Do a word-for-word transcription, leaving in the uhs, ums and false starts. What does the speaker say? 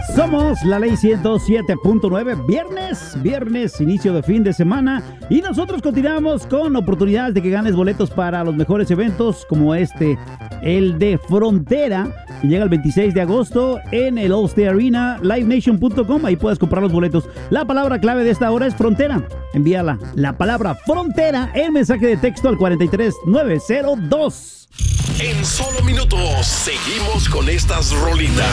Somos la ley ciento siete punto nueve, viernes, viernes, inicio de fin de semana, y nosotros continuamos con oportunidades de que ganes boletos para los mejores eventos como este, el de Frontera, que llega el veintiséis de agosto en el Allstate Arena, live nation punto com, ahí puedes comprar los boletos. La palabra clave de esta hora es Frontera, envíala, la palabra Frontera, el mensaje de texto al cuatro tres nueve cero dos. En solo minutos seguimos con estas rolitas.